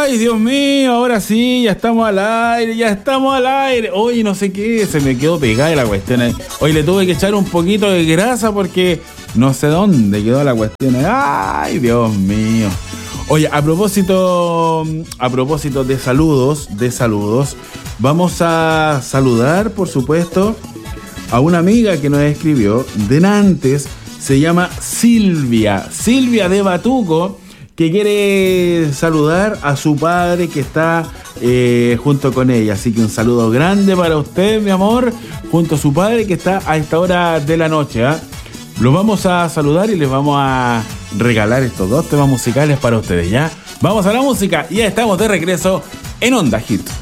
Ay, Dios mío, ahora sí, ya estamos al aire. Oye, no sé qué, se me quedó pegada la cuestión. Hoy le tuve que echar un poquito de grasa porque no sé dónde quedó la cuestión. Ay, Dios mío. Oye, a propósito de saludos, vamos a saludar, por supuesto, a una amiga que nos escribió de Nantes. Se llama Silvia de Batuco, que quiere saludar a su padre que está junto con ella. Así que un saludo grande para usted, mi amor, junto a su padre que está a esta hora de la noche, ¿eh? Los vamos a saludar y les vamos a regalar estos 2 temas musicales para ustedes, ¿ya? Vamos a la música y ya estamos de regreso en Onda Hit.